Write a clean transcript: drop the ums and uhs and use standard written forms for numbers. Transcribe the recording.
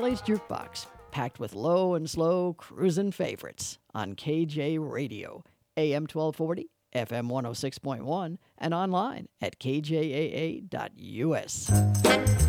Holly's Jukebox, packed with low and slow cruising favorites on KJ Radio, AM 1240, FM 106.1, and online at kjaa.us.